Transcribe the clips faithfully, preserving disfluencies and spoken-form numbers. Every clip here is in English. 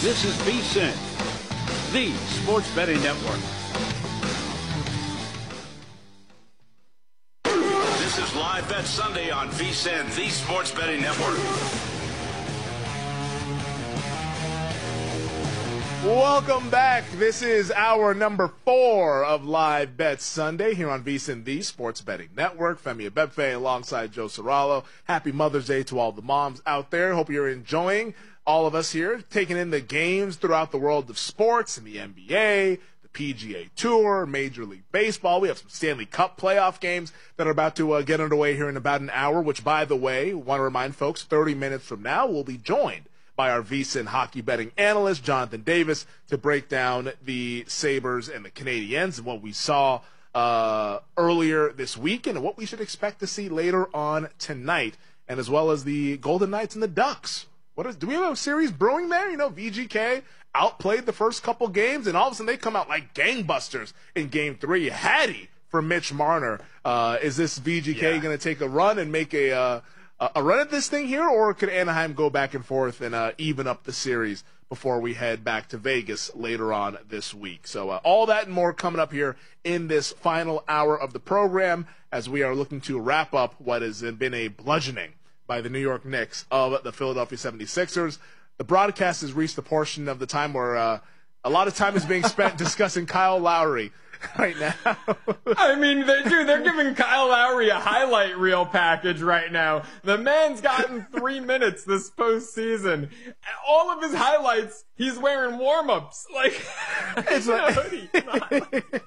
This is VSiN, the Sports Betting Network. This is Live Bet Sunday on VSiN, the Sports Betting Network. Welcome back. This is hour number four of Live Bet Sunday here on VSiN, the Sports Betting Network. Femi Abebefe alongside Joe Serralo. Happy Mother's Day to all the moms out there. Hope you're enjoying all of us here, taking in the games throughout the world of sports and the N B A, the P G A Tour, Major League Baseball. We have some Stanley Cup playoff games that are about to uh, get underway here in about an hour, which, by the way, want to remind folks, thirty minutes from now, we'll be joined by our VSiN hockey betting analyst, Jonathan Davis, to break down the Sabres and the Canadiens and what we saw uh, earlier this week and what we should expect to see later on tonight, and as well as the Golden Knights and the Ducks. What is, do we have a series brewing there? You know, V G K outplayed the first couple games, and all of a sudden they come out like gangbusters in game three. Hattie for Mitch Marner. Uh, is this V G K yeah. going to take a run and make a uh, a run at this thing here, or could Anaheim go back and forth and uh, even up the series before we head back to Vegas later on this week? So uh, all that and more coming up here in this final hour of the program as we are looking to wrap up what has been a bludgeoning by the New York Knicks of the Philadelphia seventy-sixers. The broadcast has reached the portion of the time where uh, a lot of time is being spent discussing Kyle Lowry right now. I mean, they, dude, they're giving Kyle Lowry a highlight reel package right now. The man's gotten three minutes this postseason. All of his highlights, he's wearing warm-ups. Like, it's like...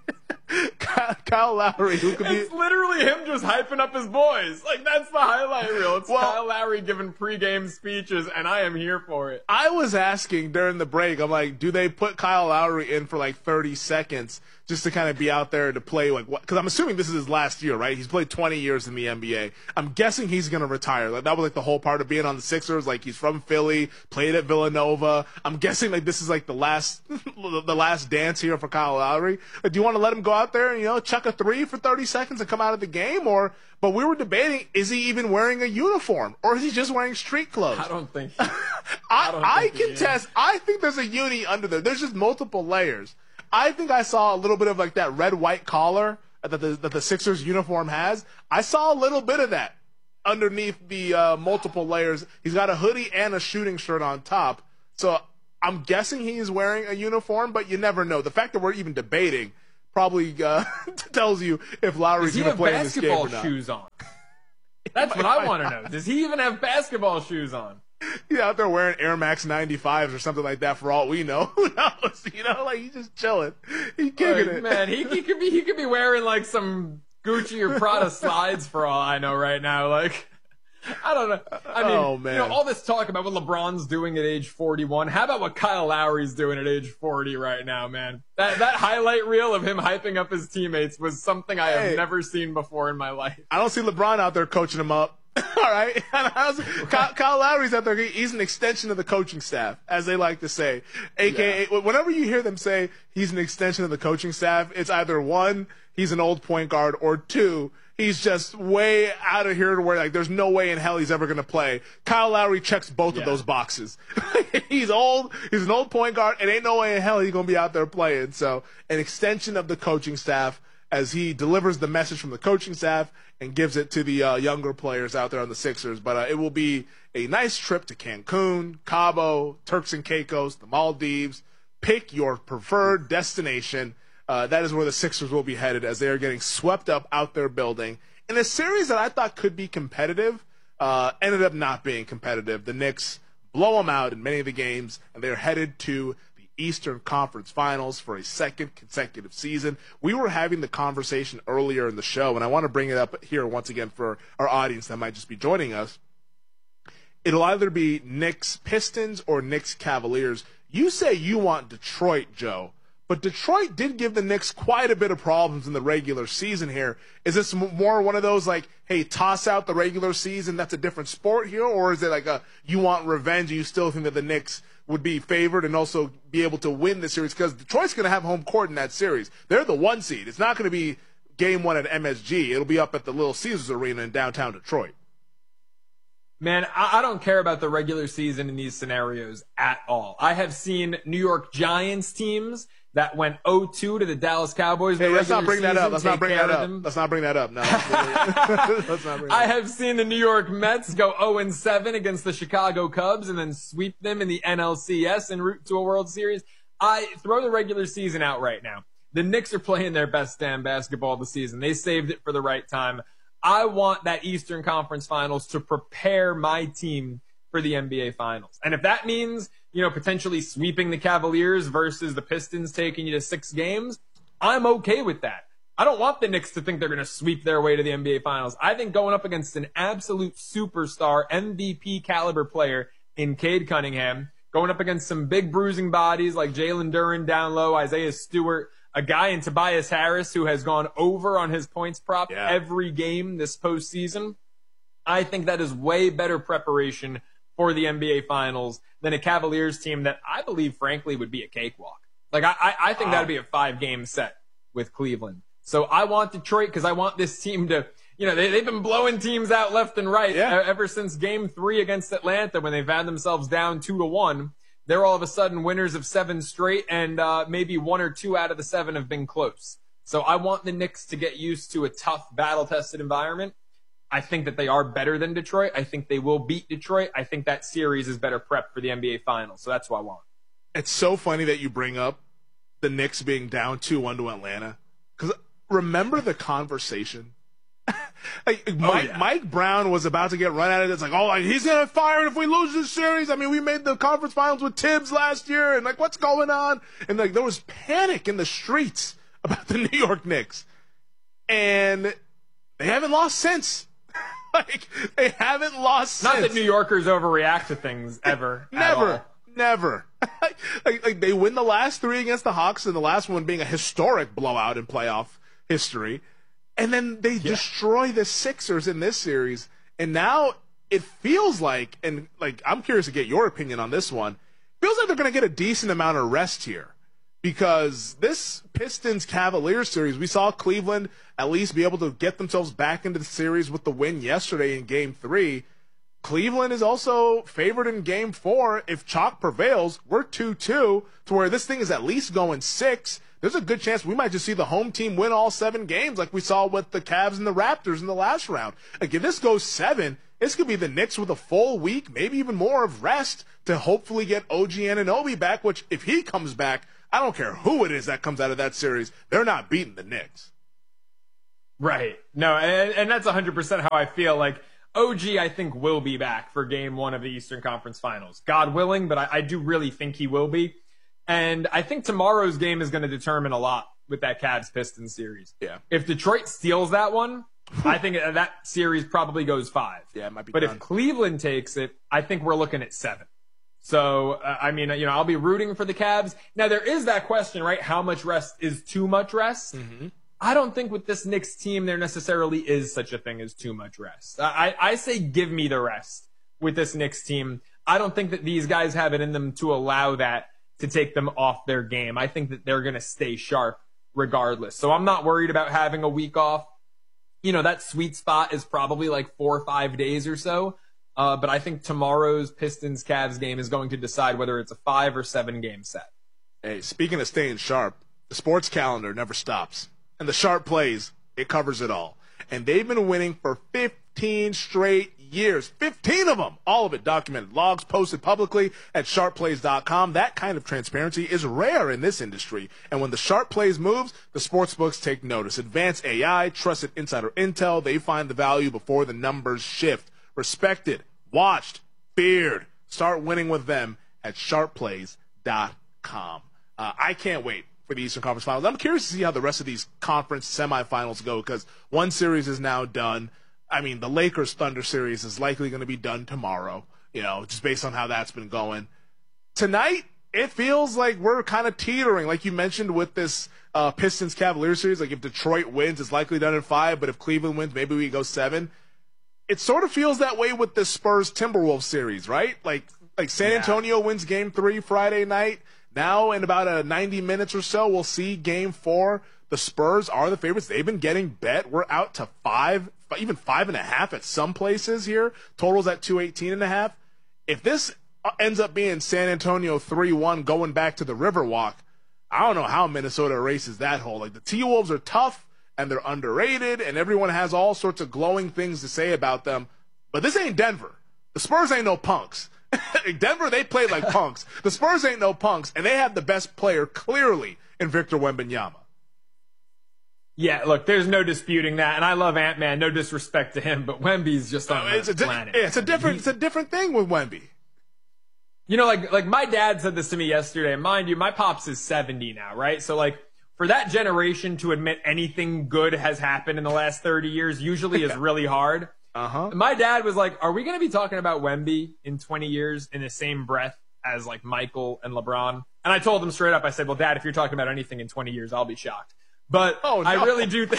Kyle Lowry, who could be... It's literally him just hyping up his boys. Like, that's the highlight reel. It's well, Kyle Lowry giving pregame speeches, and I am here for it. I was asking during the break, I'm like, do they put Kyle Lowry in for like thirty seconds just to kind of be out there to play? Like, what? Because I'm assuming this is his last year, right? He's played twenty years in the N B A. I'm guessing he's going to retire. Like, that was like the whole part of being on the Sixers. Like, he's from Philly, played at Villanova. I'm guessing like this is like the last, the last dance here for Kyle Lowry. Like, do you want to let him go out there and, you know, chuck a three for thirty seconds and come out of the game? Or, but we were debating, is he even wearing a uniform or is he just wearing street clothes? I don't think. He, I, I, don't I think contest. I think there's a uni under there. There's just multiple layers. I think I saw a little bit of like that red white collar that the that the Sixers uniform has. I saw a little bit of that underneath the uh, multiple layers. He's got a hoodie and a shooting shirt on top. So I'm guessing he's wearing a uniform, but you never know. The fact that we're even debating probably uh, tells you if Lowry's going to play in this game or not. Does he have basketball shoes on? That's what I want to know. Does he even have basketball shoes on? He's out there wearing Air Max ninety-fives or something like that for all we know. Who knows? You know, like he's just chilling. He's kicking like, it. Man, he, he could be he could be wearing like some Gucci or Prada slides for all I know right now. Like, I don't know. I mean, oh, man. You know, all this talk about what LeBron's doing at age forty-one. How about what Kyle Lowry's doing at age forty right now, man? That that highlight reel of him hyping up his teammates was something I have hey, never seen before in my life. I don't see LeBron out there coaching him up. All right. Kyle, Kyle Lowry's out there. He's an extension of the coaching staff, as they like to say. A K A, yeah. Whenever you hear them say he's an extension of the coaching staff, it's either one, he's an old point guard, or two, he's just way out of here to where like there's no way in hell he's ever going to play. Kyle Lowry checks both yeah. of those boxes. He's old. He's an old point guard, and ain't no way in hell he's going to be out there playing. So an extension of the coaching staff as he delivers the message from the coaching staff and gives it to the uh, younger players out there on the Sixers. But uh, it will be a nice trip to Cancun, Cabo, Turks and Caicos, the Maldives. Pick your preferred destination. Uh, that is where the Sixers will be headed as they are getting swept up out their building. In a series that I thought could be competitive, uh, ended up not being competitive. The Knicks blow them out in many of the games, and they're headed to Eastern Conference Finals for a second consecutive season. We were having the conversation earlier in the show, and I want to bring it up here once again for our audience that might just be joining us. It'll either be Knicks Pistons or Knicks Cavaliers. You say you want Detroit, Joe, but Detroit did give the Knicks quite a bit of problems in the regular season here. Is this more one of those like, hey, toss out the regular season, that's a different sport here, or is it like a you want revenge and you still think that the Knicks would be favored and also be able to win the series? Because Detroit's going to have home court in that series. They're the one seed. It's not going to be game one at M S G. It'll be up at the Little Caesars Arena in downtown Detroit. Man, I, I don't care about the regular season in these scenarios at all. I have seen New York Giants teams that went oh two to the Dallas Cowboys. Hey, in the let's not regular bring that season, up. Let's not take bring care that of up. them. Let's not bring that up. No. Let's not bring that I up. have seen the New York Mets go oh and seven against the Chicago Cubs and then sweep them in the N L C S en route to a World Series. I throw the regular season out right now. The Knicks are playing their best damn basketball of the season. They saved it for the right time. I want that Eastern Conference Finals to prepare my team for the N B A Finals. And if that means, you know, potentially sweeping the Cavaliers versus the Pistons taking you to six games, I'm okay with that. I don't want the Knicks to think they're going to sweep their way to the N B A Finals. I think going up against an absolute superstar M V P caliber player in Cade Cunningham, going up against some big bruising bodies like Jalen Duren down low, Isaiah Stewart, a guy in Tobias Harris who has gone over on his points prop Yeah. every game this postseason. I think that is way better preparation for the N B A Finals than a Cavaliers team that I believe, frankly, would be a cakewalk. Like, I, I, I think Wow. that would be a five-game set with Cleveland. So I want Detroit because I want this team to, you know, they, they've been blowing teams out left and right Yeah. e- ever since game three against Atlanta when they've had themselves down two to one. They're all of a sudden winners of seven straight, and uh, maybe one or two out of the seven have been close. So I want the Knicks to get used to a tough, battle-tested environment. I think that they are better than Detroit. I think they will beat Detroit. I think that series is better prepped for the N B A Finals. So that's what I want. It's so funny that you bring up the Knicks being down two one to Atlanta. Because remember the conversation? like, Mike, yeah. Mike Brown was about to get run at it. It's like, oh, like, he's going to fire it if we lose this series. I mean, we made the conference finals with Tibbs last year. And, like, what's going on? And, like, there was panic in the streets about the New York Knicks. And they haven't lost since. Like, they haven't lost Not since. that New Yorkers overreact to things ever. at Never. all. Never. like, like they win the last three against the Hawks, and the last one being a historic blowout in playoff history. And then they Yeah. destroy the Sixers in this series. And now it feels like, and like I'm curious to get your opinion on this one, feels like they're going to get a decent amount of rest here. Because this Pistons-Cavaliers series, we saw Cleveland at least be able to get themselves back into the series with the win yesterday in Game three. Cleveland is also favored in Game four. If chalk prevails, we're two two to where this thing is at least going six. There's a good chance we might just see the home team win all seven games like we saw with the Cavs and the Raptors in the last round. Like, if this goes seven, this could be the Knicks with a full week, maybe even more of rest to hopefully get O G Anunoby back, which if he comes back, I don't care who it is that comes out of that series, they're not beating the Knicks. Right. No, and, and that's one hundred percent how I feel. Like, O G, I think, will be back for game one of the Eastern Conference Finals. God willing, but I, I do really think he will be. And I think tomorrow's game is going to determine a lot with that Cavs-Pistons series. Yeah. If Detroit steals that one, I think that series probably goes five. Yeah, it might be But done. if Cleveland takes it, I think we're looking at seven. So, uh, I mean, you know, I'll be rooting for the Cavs. Now, there is that question, right? How much rest is too much rest? Mm-hmm. I don't think with this Knicks team there necessarily is such a thing as too much rest. I, I say give me the rest with this Knicks team. I don't think that these guys have it in them to allow that to take them off their game. I think that they're going to stay sharp regardless. So I'm not worried about having a week off. You know, that sweet spot is probably like four or five days or so. Uh, but I think tomorrow's Pistons-Cavs game is going to decide whether it's a five or seven game set. Hey, speaking of staying sharp, the sports calendar never stops. And the sharp plays, it covers it all. And they've been winning for fifteen straight years. fifteen of them. All of it documented. Logs posted publicly at sharp plays dot com. That kind of transparency is rare in this industry. And when the Sharp Plays moves, the sportsbooks take notice. Advanced A I, trusted insider intel, they find the value before the numbers shift. Respected, watched, feared. Start winning with them at sharp plays dot com. Uh, I can't wait for the Eastern Conference Finals. I'm curious to see how the rest of these conference semifinals go because one series is now done. I mean, the Lakers-Thunder series is likely going to be done tomorrow, you know, just based on how that's been going. Tonight, it feels like we're kind of teetering, like you mentioned with this uh, Pistons-Cavaliers series. Like if Detroit wins, it's likely done in five, but if Cleveland wins, maybe we go seven. It sort of feels that way with the Spurs-Timberwolves series, right? Like, like San Yeah. Antonio wins game three Friday night. Now, in about a ninety minutes or so, we'll see game four. The Spurs are the favorites. They've been getting bet. We're out to five, even five and a half at some places here. Totals at two eighteen and a half. If this ends up being San Antonio three one going back to the Riverwalk, I don't know how Minnesota erases that hole. Like, the T-Wolves are tough and they're underrated and everyone has all sorts of glowing things to say about them. But this ain't Denver. The Spurs ain't no punks. Denver, they played like punks. The Spurs ain't no punks, and they have the best player clearly in Victor Wembanyama. Yeah, look, there's no disputing that, and I love Ant-Man. No disrespect to him, but Wemby's just on it's the a, planet. It's a different, it's a different thing with Wemby. You know, like like my dad said this to me yesterday. And mind you, my pops is seventy now, right? So like for that generation to admit anything good has happened in the last thirty years usually is really hard. Uh-huh. My dad was like, "Are we going to be talking about Wemby in twenty years in the same breath as like Michael and LeBron?" And I told him straight up. I said, "Well, Dad, if you're talking about anything in twenty years, I'll be shocked." But oh, no. I really do think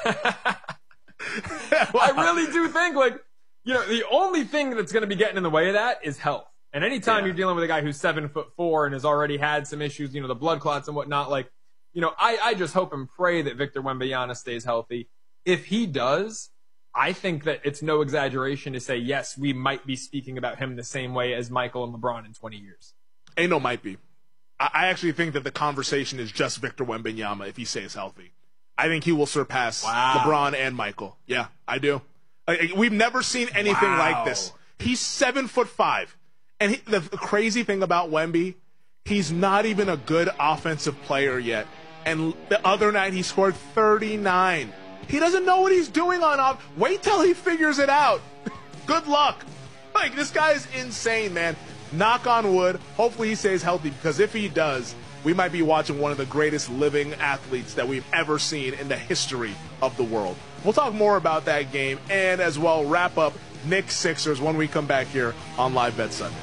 I really do think like, you know, the only thing that's going to be getting in the way of that is health. And anytime yeah. you're dealing with a guy who's seven foot four and has already had some issues, you know, the blood clots and whatnot, like, you know, I, I just hope and pray that Victor Wembanyama stays healthy. If he does, I think that it's no exaggeration to say, yes, we might be speaking about him the same way as Michael and LeBron in twenty years. Ain't no might be. I, I actually think that the conversation is just Victor Wembanyama if he stays healthy. I think he will surpass wow. LeBron and Michael. Yeah, I do. Like, we've never seen anything wow. like this. He's seven foot five. And he, the crazy thing about Wemby, he's not even a good offensive player yet. And the other night he scored thirty-nine. He doesn't know what he's doing on off. Wait till he figures it out. Good luck. Like, this guy is insane, man. Knock on wood. Hopefully he stays healthy, because if he does, we might be watching one of the greatest living athletes that we've ever seen in the history of the world. We'll talk more about that game and as well wrap up Knicks Sixers when we come back here on Live Bet Sunday.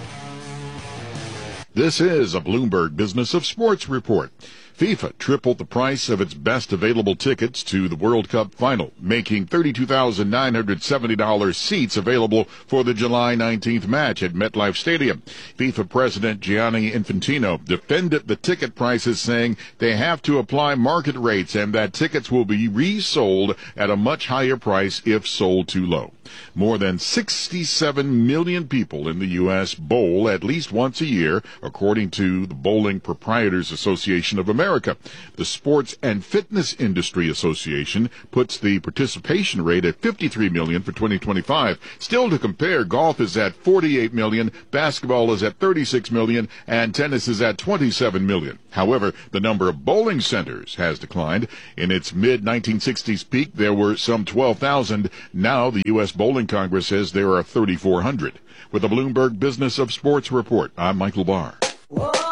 This is a Bloomberg Business of Sports report. FIFA tripled the price of its best available tickets to the World Cup final, making thirty-two thousand nine hundred seventy dollars seats available for the July nineteenth match at MetLife Stadium. FIFA President Gianni Infantino defended the ticket prices, saying they have to apply market rates and that tickets will be resold at a much higher price if sold too low. More than sixty-seven million people in the U S bowl at least once a year, according to the Bowling Proprietors Association of America. The Sports and Fitness Industry Association puts the participation rate at fifty-three million for twenty twenty-five. Still to compare, golf is at forty-eight million, basketball is at thirty-six million, and tennis is at twenty-seven million. However, the number of bowling centers has declined. In its mid nineteen sixties peak, there were some twelve thousand. Now the U S Bowling Congress says there are thirty-four hundred. With the Bloomberg Business of Sports report, I'm Michael Barr.